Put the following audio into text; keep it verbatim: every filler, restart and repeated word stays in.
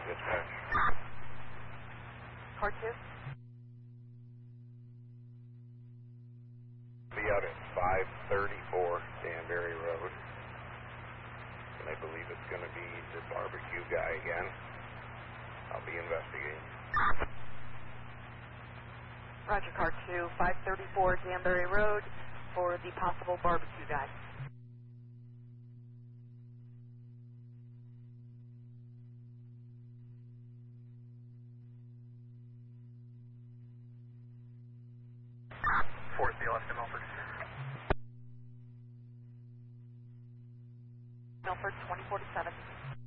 Dispatch. Car two? Be out at five thirty-four Danbury Road. And I believe it's going to be the barbecue guy again. I'll be investigating. Roger, car two, five thirty-four Danbury Road for the possible barbecue guy. four C left to Milford. Milford, twenty forty-seven.